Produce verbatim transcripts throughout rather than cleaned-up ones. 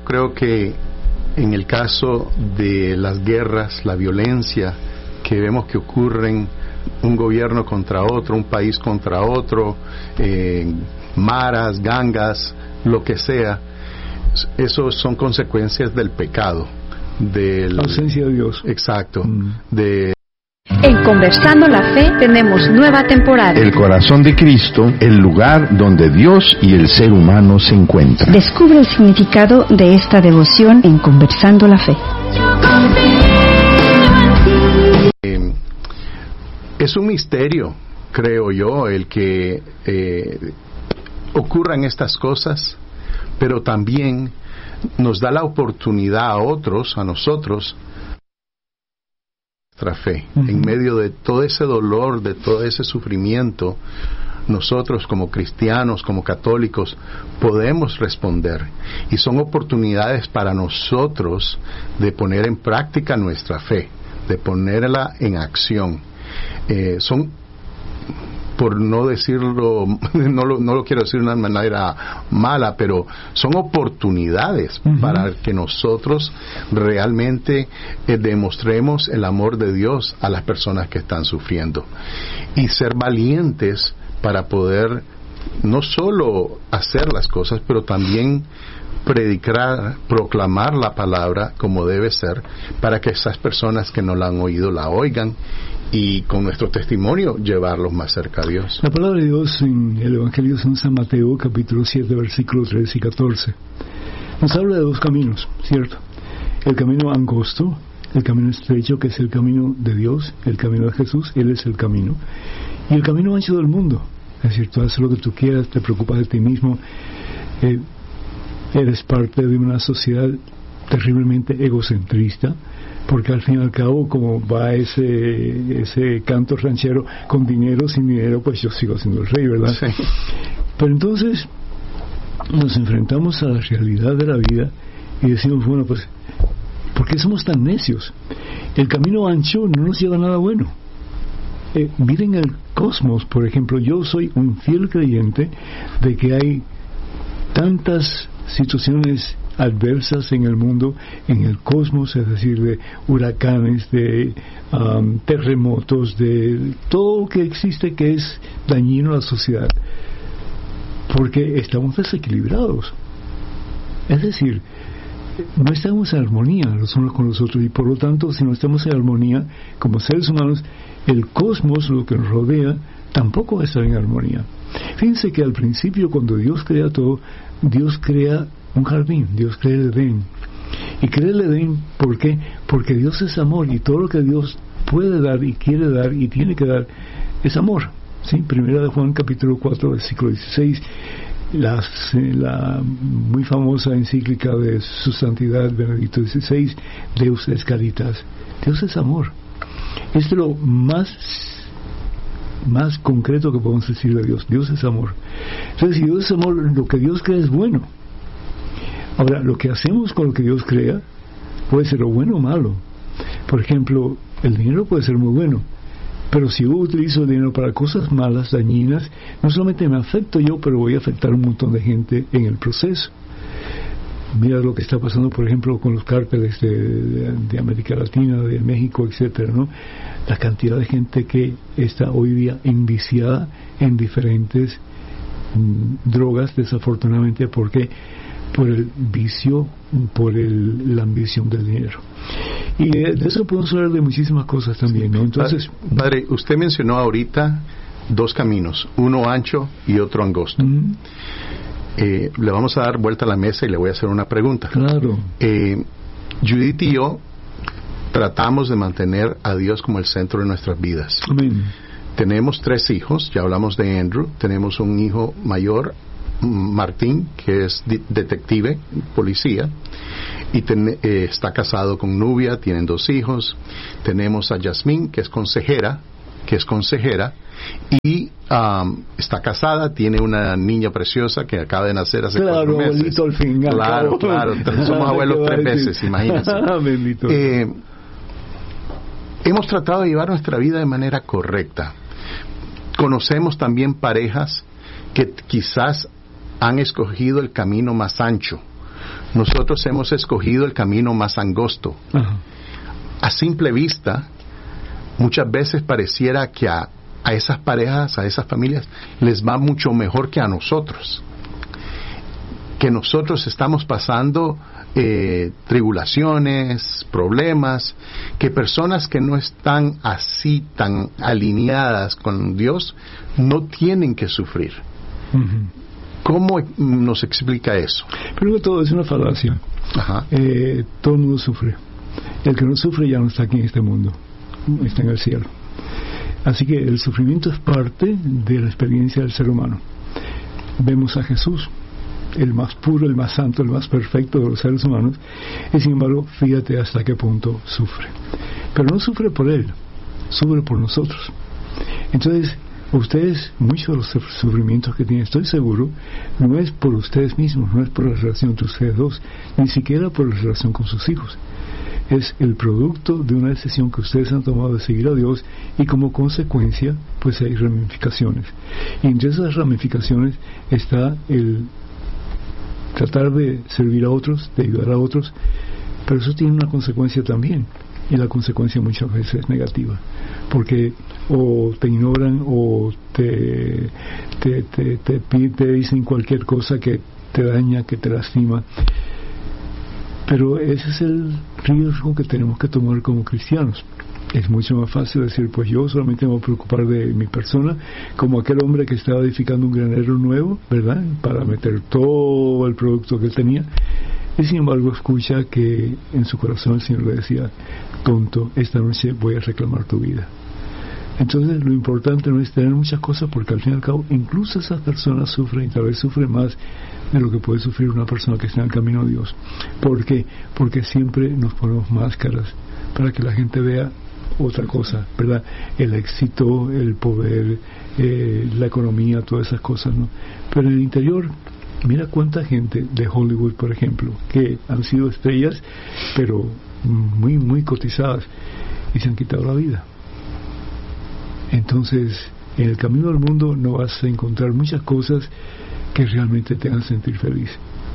creo que en el caso de las guerras, la violencia que vemos que ocurren, un gobierno contra otro, un país contra otro, eh, maras, gangas, lo que sea, eso son consecuencias del pecado, de la ausencia de Dios. Exacto. Mm. De En Conversando la Fe tenemos nueva temporada. El corazón de Cristo, el lugar donde Dios y el ser humano se encuentran. Descubre el significado de esta devoción en Conversando la Fe. Eh, es un misterio, creo yo, el que eh, ocurran estas cosas, pero también nos da la oportunidad a otros, a nosotros, nuestra fe. Uh-huh. En medio de todo ese dolor, de todo ese sufrimiento, nosotros como cristianos, como católicos, podemos responder. Y son oportunidades para nosotros de poner en práctica nuestra fe, de ponerla en acción. Eh, son, por no decirlo, no lo, no lo quiero decir de una manera mala, pero son oportunidades uh-huh. para que nosotros realmente eh, demostremos el amor de Dios a las personas que están sufriendo y ser valientes para poder no solo hacer las cosas, pero también predicar, proclamar la palabra como debe ser, para que esas personas que no la han oído la oigan y con nuestro testimonio llevarlos más cerca a Dios. La palabra de Dios en el Evangelio de San Mateo, capítulo siete, versículos trece y catorce, nos habla de dos caminos, ¿cierto? El camino angosto, el camino estrecho, que es el camino de Dios, el camino de Jesús, Él es el camino, y el camino ancho del mundo. Es decir, tú haces lo que tú quieras, te preocupas de ti mismo, eh, eres parte de una sociedad terriblemente egocentrista, porque al fin y al cabo, como va ese ese canto ranchero, con dinero, sin dinero, pues yo sigo siendo el rey, ¿verdad? Sí. Pero entonces nos enfrentamos a la realidad de la vida y decimos, bueno, pues, ¿por qué somos tan necios? El camino ancho no nos lleva a nada bueno. Eh, miren el cosmos, por ejemplo. Yo soy un fiel creyente de que hay tantas situaciones adversas en el mundo, en el cosmos, es decir, de huracanes, de um, terremotos, de todo lo que existe que es dañino a la sociedad, porque estamos desequilibrados. Es decir, no estamos en armonía los unos con los otros, y por lo tanto, si no estamos en armonía como seres humanos, el cosmos, lo que nos rodea, tampoco va a estar en armonía. Fíjense que al principio, cuando Dios crea todo, Dios crea un jardín, Dios crea el Edén. Y crea el Edén, ¿por qué? Porque Dios es amor, y todo lo que Dios puede dar y quiere dar y tiene que dar es amor. ¿Sí? Primera de Juan, capítulo cuatro, versículo dieciséis, la, la muy famosa encíclica de Su Santidad Benedicto dieciséis, Deus es caritas. Dios es amor. Es de lo más más concreto que podemos decir de Dios. Dios es amor. Entonces, si Dios es amor, lo que Dios crea es bueno. Ahora, lo que hacemos con lo que Dios crea puede ser o bueno o malo. Por ejemplo, el dinero puede ser muy bueno, pero si yo utilizo el dinero para cosas malas, dañinas, no solamente me afecto yo, pero voy a afectar a un montón de gente en el proceso. Mira lo que está pasando, por ejemplo, con los cárteles de, de, de América Latina, de México, etcétera, ¿no? La cantidad de gente que está hoy día enviciada en diferentes mm, drogas, desafortunadamente, porque por el vicio, por el, la ambición del dinero. Y de, de eso podemos hablar de muchísimas cosas también, ¿no? Entonces, padre, usted mencionó ahorita dos caminos, uno ancho y otro angosto. Mm-hmm. Eh, le vamos a dar vuelta a la mesa y le voy a hacer una pregunta. Claro. Eh, Judith y yo tratamos de mantener a Dios como el centro de nuestras vidas. Amén. Tenemos tres hijos, ya hablamos de Andrew, tenemos un hijo mayor, Martín, que es de- detective, policía, y ten- eh, está casado con Nubia, tienen dos hijos. Tenemos a Yasmín, que es consejera, que es consejera, y um, está casada, tiene una niña preciosa que acaba de nacer hace claro, cuatro meses. Abuelito, al fin. Claro, claro, somos abuelos tres veces, imagínense. Bendito. Eh, hemos tratado de llevar nuestra vida de manera correcta. Conocemos también parejas que quizás han escogido el camino más ancho, nosotros hemos escogido el camino más angosto. Ajá. A simple vista, muchas veces pareciera que a, a esas parejas, a esas familias, les va mucho mejor que a nosotros. Que nosotros estamos pasando eh, tribulaciones, problemas, que personas que no están así tan alineadas con Dios no tienen que sufrir. Uh-huh. ¿Cómo nos explica eso? Primero que todo, es una falacia. Ajá. Eh, todo el mundo sufre. El que no sufre ya no está aquí en este mundo, está en el cielo. Así que el sufrimiento es parte de la experiencia del ser humano. Vemos a Jesús, el más puro, el más santo, el más perfecto de los seres humanos, y sin embargo, fíjate hasta qué punto sufre. Pero no sufre por él, sufre por nosotros. Entonces, ustedes, muchos de los sufrimientos que tienen, estoy seguro, no es por ustedes mismos, no es por la relación entre ustedes dos, ni siquiera por la relación con sus hijos. Es el producto de una decisión que ustedes han tomado de seguir a Dios, y como consecuencia, pues hay ramificaciones. Y entre esas ramificaciones está el tratar de servir a otros, de ayudar a otros, pero eso tiene una consecuencia también, y la consecuencia muchas veces es negativa, porque o te ignoran o te te, te, te, te, te dicen cualquier cosa que te daña, que te lastima. Pero ese es el riesgo que tenemos que tomar como cristianos. Es mucho más fácil decir, pues yo solamente me voy a preocupar de mi persona, como aquel hombre que estaba edificando un granero nuevo, ¿verdad?, para meter todo el producto que él tenía, y sin embargo escucha que en su corazón el Señor le decía, tonto, esta noche voy a reclamar tu vida. Entonces lo importante no es tener muchas cosas, porque al fin y al cabo incluso esas personas sufren, y tal vez sufren más de lo que puede sufrir una persona que está en el camino a Dios. ¿Por qué? Porque siempre nos ponemos máscaras para que la gente vea otra cosa, ¿verdad? El éxito, el poder, eh, la economía, todas esas cosas, ¿no? Pero en el interior, mira cuánta gente de Hollywood, por ejemplo, que han sido estrellas, pero muy, muy cotizadas, y se han quitado la vida. Entonces, en el camino al mundo no vas a encontrar muchas cosas que realmente te hagan sentir feliz.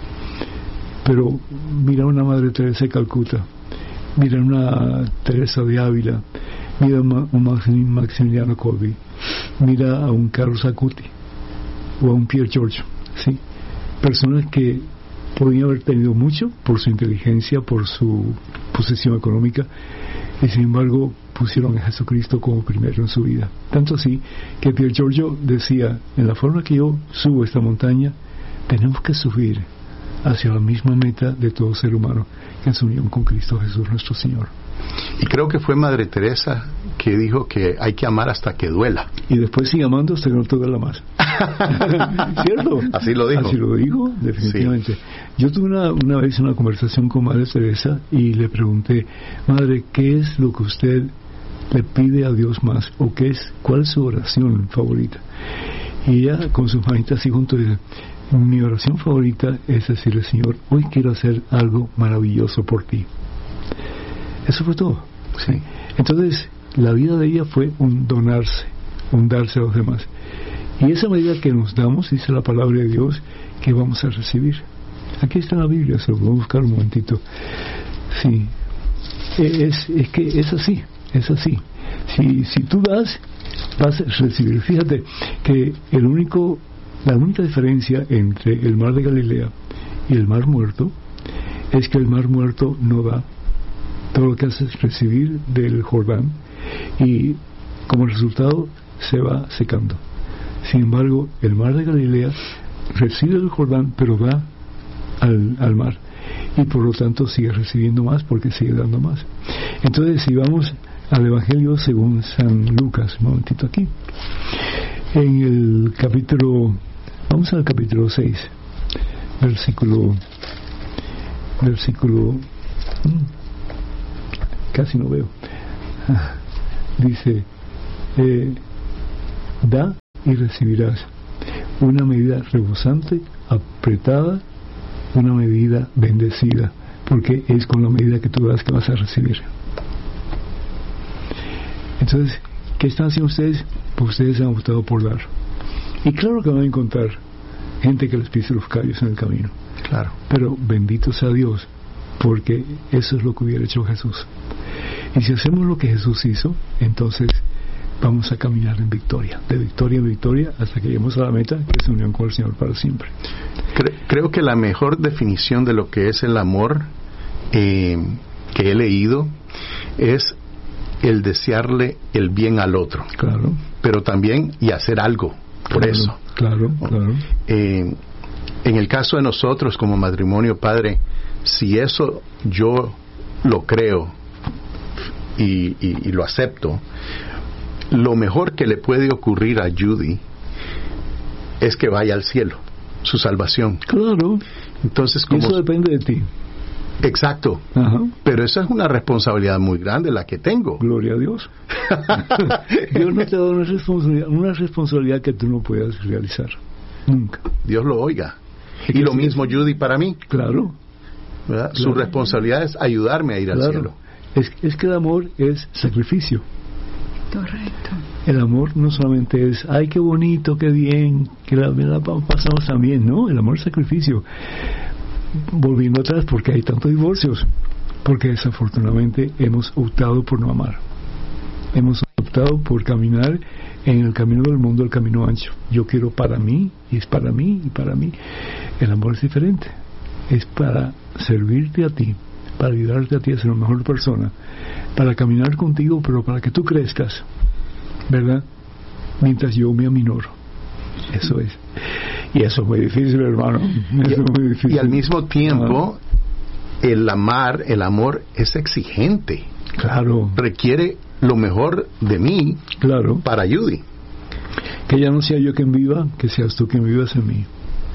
Pero mira una Madre Teresa de Calcuta, mira una Teresa de Ávila, mira un Maximiliano Kolbe, mira a un Carlos Acuti o a un Pierre Giorgio, ¿sí? Personas que podían haber tenido mucho por su inteligencia, por su posición económica, y sin embargo pusieron a Jesucristo como primero en su vida. Tanto así que Pierre Giorgio decía, en la forma que yo subo esta montaña, tenemos que subir hacia la misma meta de todo ser humano, que es unión con Cristo Jesús nuestro Señor. Y creo que fue Madre Teresa que dijo que hay que amar hasta que duela. Y después sigue amando hasta que no te duela más. ¿Cierto? Así lo dijo. Así lo dijo, definitivamente. Sí. Yo tuve una, una vez una conversación con Madre Teresa y le pregunté, Madre, ¿qué es lo que usted le pide a Dios más? ¿O qué es, cuál es su oración favorita? Y ella con sus manitas así juntos dice, mi oración favorita es decirle, Señor, hoy quiero hacer algo maravilloso por ti. Eso fue todo. Sí. Entonces, la vida de ella fue un donarse, un darse a los demás. Y esa medida que nos damos, dice la palabra de Dios, que vamos a recibir. Aquí está en la Biblia, se lo voy a buscar un momentito. Sí, es, es que es así, es así. Si, si tú das, vas a recibir. Fíjate que el único, la única diferencia entre el mar de Galilea y el mar muerto es que el mar muerto no da. Todo lo que hace es recibir del Jordán y como resultado se va secando. Sin embargo, el mar de Galilea recibe del Jordán, pero da al, al mar, y por lo tanto sigue recibiendo más porque sigue dando más. Entonces, si vamos al Evangelio según San Lucas, un momentito aquí, en el capítulo, vamos al capítulo seis, versículo, versículo, casi no veo, dice, eh, da y recibirás una medida rebosante, apretada, una medida bendecida, porque es con la medida que tú das que vas a recibir. Entonces, ¿qué están haciendo ustedes? Pues ustedes han optado por dar. Y claro que van a encontrar gente que les pise los callos en el camino. Claro. Pero bendito sea Dios, porque eso es lo que hubiera hecho Jesús. Y si hacemos lo que Jesús hizo, entonces vamos a caminar en victoria, de victoria en victoria, hasta que lleguemos a la meta, que es unión con el Señor para siempre. Cre- creo que la mejor definición de lo que es el amor eh, que he leído es el desearle el bien al otro. Claro. Pero también y hacer algo por Claro, eso. Claro, claro. Eh, en el caso de nosotros como matrimonio, padre, si eso yo lo creo y, y, y lo acepto, lo mejor que le puede ocurrir a Judy es que vaya al cielo, su salvación. Claro. Entonces, como Eso depende de ti. Exacto. Ajá. Pero esa es una responsabilidad muy grande la que tengo. Gloria a Dios. Dios no te da una responsabilidad, una responsabilidad que tú no puedas realizar. Nunca. Dios lo oiga. Es Y que lo sí, mismo es- Judy para mí, Claro. ¿verdad? Claro. Su responsabilidad es ayudarme a ir al Claro. cielo. Es, es que el amor es sacrificio. Correcto. El amor no solamente es, ay, qué bonito, qué bien, que la, la pasamos también, ¿no? El amor es sacrificio. Volviendo atrás, porque hay tantos divorcios, porque desafortunadamente hemos optado por no amar. Hemos optado por caminar en el camino del mundo, el camino ancho. Yo quiero para mí, y es para mí, y para mí. El amor es diferente. Es para servirte a ti, para ayudarte a ti a ser una mejor persona, para caminar contigo, pero para que tú crezcas, ¿verdad? Mientras yo me aminoro. Eso es. Y eso es muy difícil, hermano. Eso Y, es muy difícil. y al mismo tiempo, el amar, el amor es exigente. Claro, Requiere lo mejor de mí claro. para Judy. Que ya no sea yo quien viva, que seas tú quien vivas en mí.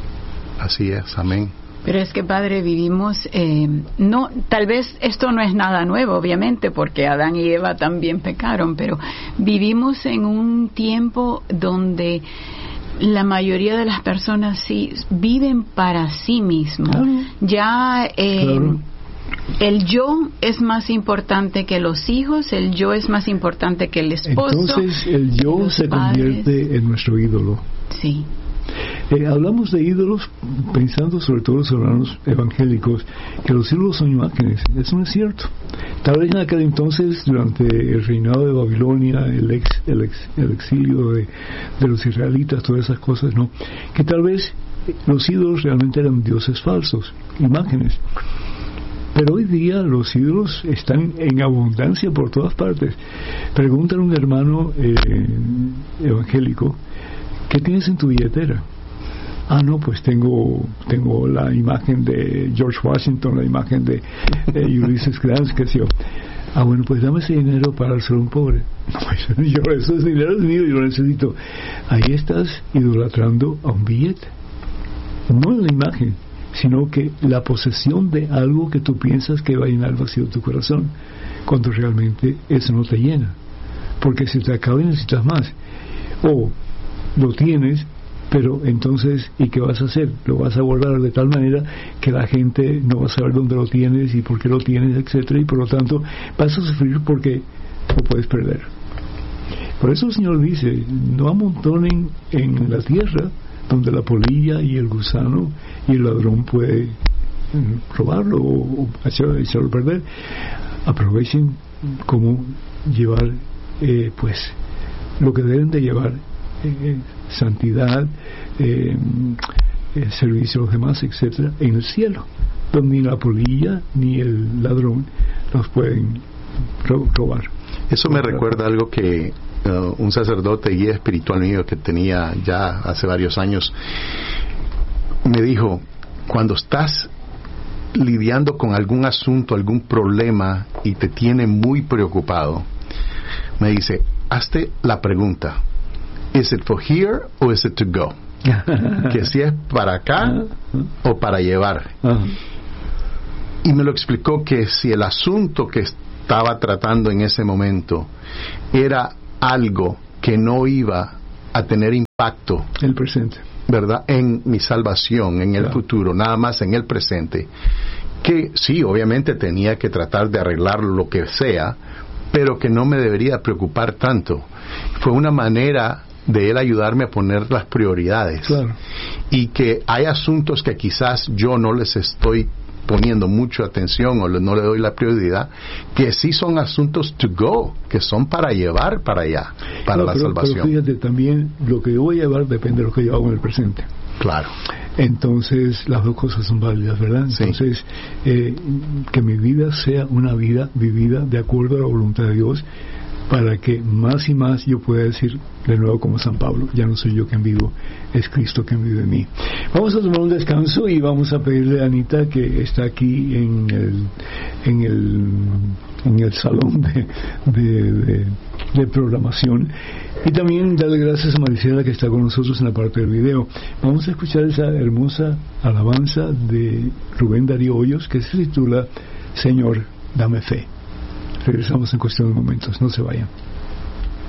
Así es, amén. Pero es que, padre, vivimos, eh, no, tal vez esto no es nada nuevo, obviamente, porque Adán y Eva también pecaron, pero vivimos en un tiempo donde la mayoría de las personas sí viven para sí mismos. Claro. Ya eh, Claro. el yo es más importante que los hijos, el yo es más importante que el esposo. Entonces el yo los se padres. convierte en nuestro ídolo. Sí. Eh, hablamos de ídolos pensando sobre todo los hermanos evangélicos, que los ídolos son imágenes. Eso no es cierto. Tal vez en aquel entonces, durante el reinado de Babilonia, el, ex, el, ex, el exilio de, de los israelitas, todas esas cosas, ¿no? Que tal vez los ídolos realmente eran dioses falsos, imágenes. Pero hoy día los ídolos están en abundancia por todas partes. Pregúntale a un hermano eh, evangélico, ¿qué tienes en tu billetera? Ah, no, pues tengo tengo la imagen de George Washington, la imagen de eh, Ulysses Grant, que sé yo. Ah, bueno, pues dame ese dinero para ser un pobre. No, yo, eso es dinero es mío, yo lo necesito. Ahí estás idolatrando a un billete. No la imagen, sino que la posesión de algo que tú piensas que va a llenar el vacío de tu corazón, cuando realmente eso no te llena. Porque si te acaba y necesitas más. O lo tienes, pero entonces, ¿y qué vas a hacer? Lo vas a guardar de tal manera que la gente no va a saber dónde lo tienes y por qué lo tienes, etcétera, y por lo tanto vas a sufrir porque lo puedes perder. Por eso el Señor dice, no amontonen en la tierra donde la polilla y el gusano y el ladrón puede robarlo o, o echarlo, echarlo a perder. Aprovechen cómo llevar eh, pues lo que deben de llevar, eh, santidad, eh, eh, servicio a los demás, etcétera, en el cielo, donde ni la polilla ni el ladrón los pueden ro- robar. Eso me recuerda algo que uh, un sacerdote guía espiritual mío que tenía ya hace varios años me dijo, cuando estás lidiando con algún asunto, algún problema y te tiene muy preocupado, me dice, hazte la pregunta, ¿is it for here or is it to go? Que si es para acá o para llevar. Ajá. Y me lo explicó que si el asunto que estaba tratando en ese momento era algo que no iba a tener impacto, El presente. ¿verdad?, en mi salvación, en el Claro. futuro, nada más en el presente, que sí, obviamente tenía que tratar de arreglar lo que sea, pero que no me debería preocupar tanto. Fue una manera de él ayudarme a poner las prioridades. Claro. y que hay asuntos que quizás yo no les estoy poniendo mucha atención o no le doy la prioridad, que sí son asuntos to go, que son para llevar para allá, para no, la pero, salvación. Pero fíjate, también lo que yo voy a llevar depende de lo que yo hago en el presente. Claro. Entonces, las dos cosas son válidas, ¿verdad? Entonces, sí. eh, que mi vida sea una vida vivida de acuerdo a la voluntad de Dios, para que más y más yo pueda decir de nuevo como San Pablo, ya no soy yo quien vivo, es Cristo quien vive en mí. Vamos a tomar un descanso y vamos a pedirle a Anita, que está aquí en el en el, en el salón de, de, de, de programación, y también darle gracias a Maricela, que está con nosotros en la parte del video. Vamos a escuchar esa hermosa alabanza de Rubén Darío Hoyos que se titula Señor, dame fe. Regresamos en cuestión de momentos, no se vayan.